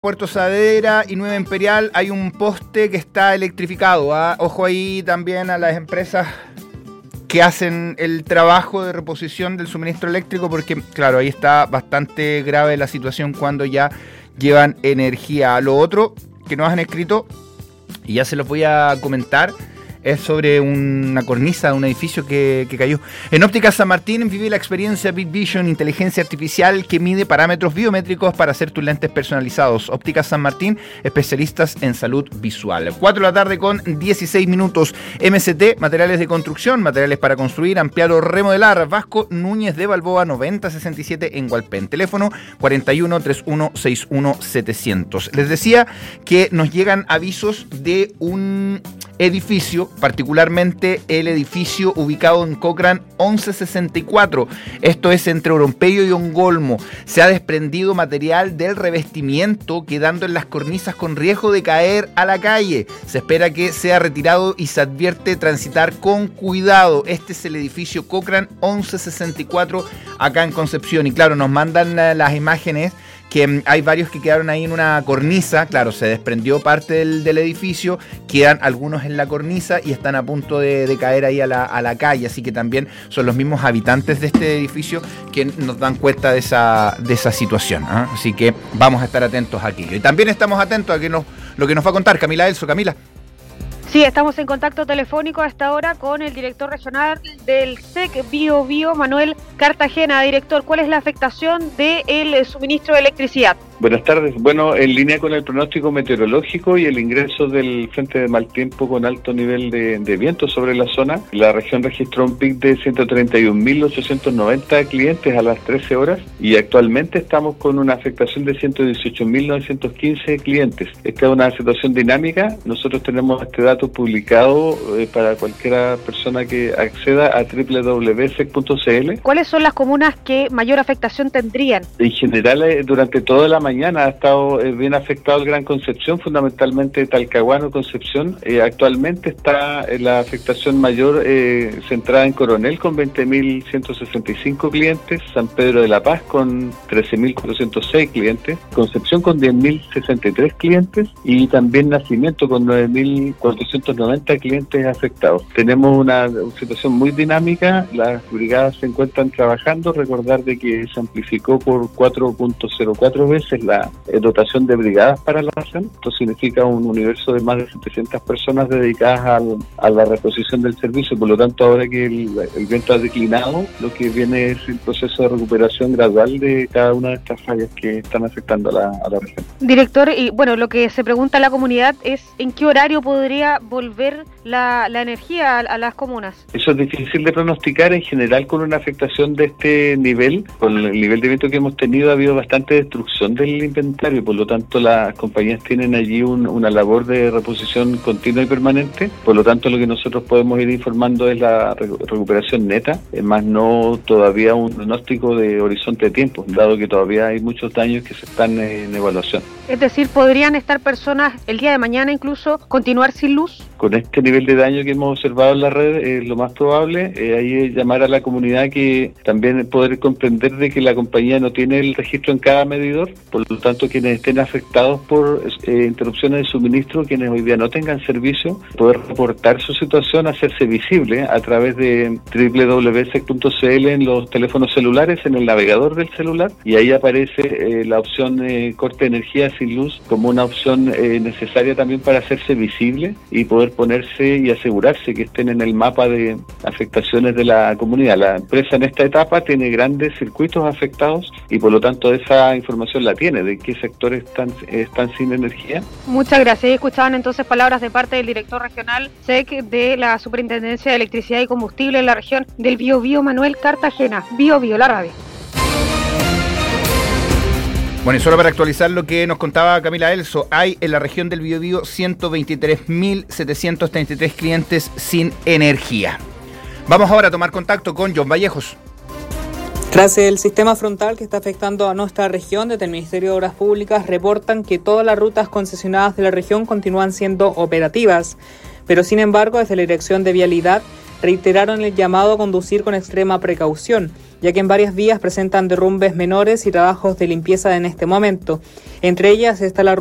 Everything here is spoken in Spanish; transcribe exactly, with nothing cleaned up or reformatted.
Puerto Saavedra y Nueva Imperial hay un poste que está electrificado. ¿ah? Ojo ahí también a las empresas que hacen el trabajo de reposición del suministro eléctrico, porque claro, ahí está bastante grave la situación cuando ya llevan energía. Lo otro que nos han escrito, y ya se los voy a comentar, es sobre una cornisa de un edificio que, que cayó. En Ópticas San Martín vive la experiencia Big Vision, inteligencia artificial que mide parámetros biométricos para hacer tus lentes personalizados. Ópticas San Martín, especialistas en salud visual. cuatro de la tarde con dieciséis minutos. M C T, materiales de construcción, materiales para construir, ampliar o remodelar. Vasco Núñez de Balboa, noventa sesenta y siete en Hualpén. Teléfono cuarenta y uno, treinta y uno, sesenta y uno, setecientos. Les decía que nos llegan avisos de un edificio, particularmente el edificio ubicado en Cochrane once sesenta y cuatro. Esto es entre Orompeyo y Ongolmo. Se ha desprendido material del revestimiento, quedando en las cornisas con riesgo de caer a la calle. Se espera que sea retirado y se advierte transitar con cuidado. Este es el edificio Cochrane once sesenta y cuatro acá en Concepción. Y claro, nos mandan las imágenes que hay varios que quedaron ahí en una cornisa. Claro, se desprendió parte del, del edificio, quedan algunos en la cornisa y están a punto de, de caer ahí a la, a la calle, así que también son los mismos habitantes de este edificio que nos dan cuenta de esa, de esa situación, ¿eh? Así que vamos a estar atentos aquí. Y también estamos atentos a que nos, lo que nos va a contar Camila Elso. Camila. Sí, estamos en contacto telefónico a esta hora con el director regional del S E C Bio Bio, Manuel Cartagena. Director, ¿cuál es la afectación del suministro de electricidad? Buenas tardes. Bueno, en línea con el pronóstico meteorológico y el ingreso del frente de mal tiempo con alto nivel de, de viento sobre la zona, la región registró un pic de ciento treinta y un mil ochocientos noventa clientes a las trece horas y actualmente estamos con una afectación de ciento dieciocho mil novecientos quince clientes. Esta es una situación dinámica. Nosotros tenemos este dato publicado eh, para cualquier persona que acceda a doble u doble u doble u punto s e c punto c l. ¿Cuáles son las comunas que mayor afectación tendrían? En general, eh, durante toda la mañana Mañana ha estado eh, bien afectado el Gran Concepción, fundamentalmente Talcahuano, Concepción. Eh, actualmente está eh, la afectación mayor eh, centrada en Coronel con veinte mil ciento sesenta y cinco clientes, San Pedro de la Paz con trece mil cuatrocientos seis clientes, Concepción con diez mil sesenta y tres clientes y también Nacimiento con nueve mil cuatrocientos noventa clientes afectados. Tenemos una, una situación muy dinámica, las brigadas se encuentran trabajando. Recordar de que se amplificó por cuatro punto cero cuatro veces la eh, dotación de brigadas para la región. Esto significa un universo de más de setecientas personas dedicadas al, a la reposición del servicio. Por lo tanto, ahora que el, el viento ha declinado, lo que viene es el proceso de recuperación gradual de cada una de estas fallas que están afectando a la, a la región. Director, y bueno, lo que se pregunta a la comunidad es ¿en qué horario podría volver la, la energía a, a las comunas? Eso es difícil de pronosticar. En general, con una afectación de este nivel, con el nivel de viento que hemos tenido, ha habido bastante destrucción del inventario, por lo tanto las compañías tienen allí un, una labor de reposición continua y permanente. Por lo tanto, lo que nosotros podemos ir informando es la re- recuperación neta, eh, más no todavía un pronóstico de horizonte de tiempo, dado que todavía hay muchos daños que se están eh, en evaluación. Es decir, ¿podrían estar personas el día de mañana incluso continuar sin luz? Con este nivel de daño que hemos observado en la red, es eh, lo más probable. Eh, ahí es llamar a la comunidad que también poder comprender de que la compañía no tiene el registro en cada medidor. Por lo tanto, quienes estén afectados por eh, interrupciones de suministro, quienes hoy día no tengan servicio, poder reportar su situación, hacerse visible a través de doble u doble u doble u punto s e c punto c l en los teléfonos celulares, en el navegador del celular, y ahí aparece eh, la opción eh, corte de energía sin luz como una opción eh, necesaria también para hacerse visible y poder ponerse y asegurarse que estén en el mapa de afectaciones de la comunidad. La empresa en esta etapa tiene grandes circuitos afectados y por lo tanto esa información la tiene, de qué sectores están, están sin energía. Muchas gracias. Escuchaban entonces palabras de parte del director regional S E C de la Superintendencia de Electricidad y Combustible en la región del Bio Bio, Manuel Cartagena. Bio Bio, la radio. Bueno, y solo para actualizar lo que nos contaba Camila Elso, hay en la región del Biobío ciento veintitrés mil setecientos treinta y tres clientes sin energía. Vamos ahora a tomar contacto con John Vallejos. Tras el sistema frontal que está afectando a nuestra región, desde el Ministerio de Obras Públicas reportan que todas las rutas concesionadas de la región continúan siendo operativas, pero sin embargo desde la Dirección de Vialidad reiteraron el llamado a conducir con extrema precaución, ya que en varias vías presentan derrumbes menores y trabajos de limpieza en este momento. Entre ellas está la